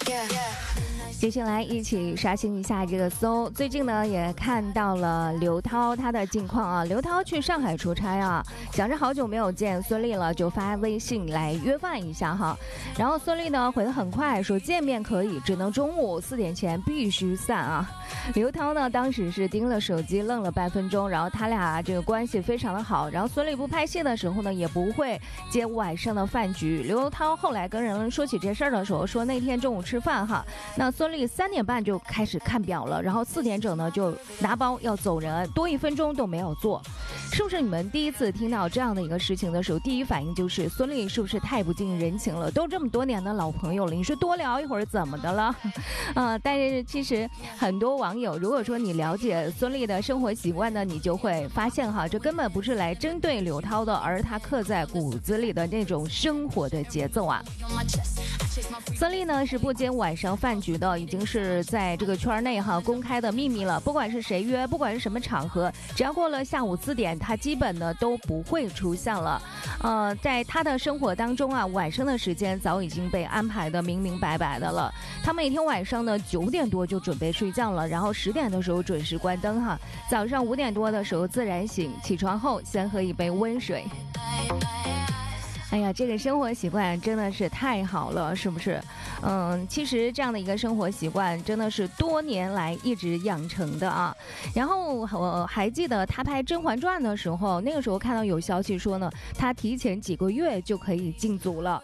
接下来一起刷新一下这个搜。最近呢也看到了刘涛她的近况啊，刘涛去上海出差啊，想着好久没有见孙俪了，就发微信来约饭一下哈。然后孙俪呢回得很快，说见面可以，只能中午4点前必须散啊。刘涛呢当时是盯了手机愣了半分钟，然后他俩这个关系非常的好，然后孙俪不拍戏的时候呢也不会接晚上的饭局。刘涛后来跟人说起这事儿的时候说，那天中午吃饭哈，那孙俪3点半就开始看表了，然后4点整呢就拿包要走人，多1分钟都没有做。是不是你们第一次听到这样的一个事情的时候，第一反应就是孙俪是不是太不近人情了？都这么多年的老朋友了，你说多聊一会儿怎么的了？但是其实很多网友，如果说你了解孙俪的生活习惯呢，你就会发现哈，这根本不是来针对刘涛的，而她刻在骨子里的那种生活的节奏啊。孙俪呢是不接晚上饭局的，已经是在这个圈内哈公开的秘密了。不管是谁约，不管是什么场合，只要过了下午4点，她基本呢都不会出现了。在她的生活当中啊，晚上的时间早已经被安排的明明白白的了。她每天晚上呢9点多就准备睡觉了，然后10点的时候准时关灯哈。早上5点多的时候自然醒，起床后先喝一杯温水。哎呀，这个生活习惯真的是太好了，是不是？其实这样的一个生活习惯真的是多年来一直养成的啊。然后我还记得他拍《甄嬛传》的时候，那个时候看到有消息说呢，他提前几个月就可以进组了。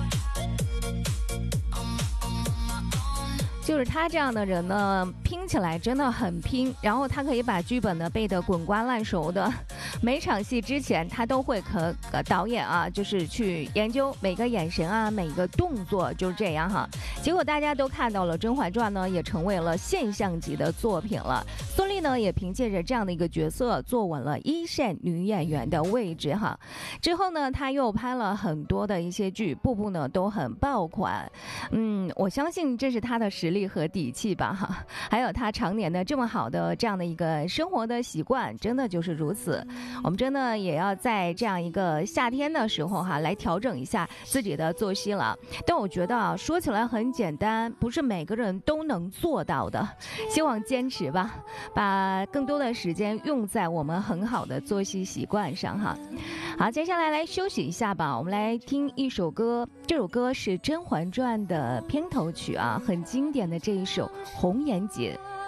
就是他这样的人呢，拼起来真的很拼，然后他可以把剧本呢背得滚瓜烂熟的，每场戏之前他都会和导演啊，就是去研究每个眼神啊，每个动作，就是这样哈。结果大家都看到了，《甄嬛传》呢也成为了现象级的作品了。孙俪呢也凭借着这样的一个角色坐稳了1线女演员的位置哈。之后呢，她又拍了很多的一些剧，部部呢都很爆款。我相信这是她的实力和底气吧哈。还有她常年的这么好的这样的一个生活的习惯，真的就是如此。我们真的也要在这样一个夏天的时候哈，来调整一下自己的作息了。但我觉得啊，说起来很简单，不是每个人都能做到的。希望坚持吧，把更多的时间用在我们很好的作息习惯上哈。好，接下来来休息一下吧，我们来听一首歌，这首歌是《甄嬛传》的片头曲啊，很经典的这一首《红颜劫》。